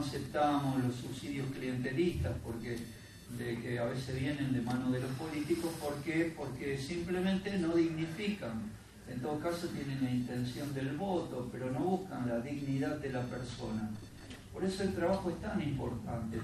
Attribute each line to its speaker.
Speaker 1: aceptamos los subsidios clientelistas que a veces vienen de mano de los políticos. ¿Por qué? Porque simplemente no dignifican. En todo caso tienen la intención del voto, pero no buscan la dignidad de la persona. Por eso el trabajo es tan importante.